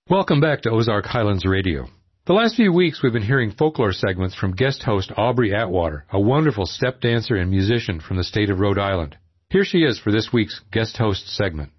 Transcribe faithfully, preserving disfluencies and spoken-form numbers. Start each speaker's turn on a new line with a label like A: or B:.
A: Welcome back to Ozark Highlands Radio. The last few weeks we've been hearing folklore segments from guest host Aubrey Atwater, a wonderful step dancer and musician from the state of Rhode Island. Here she is for this week's guest host segment.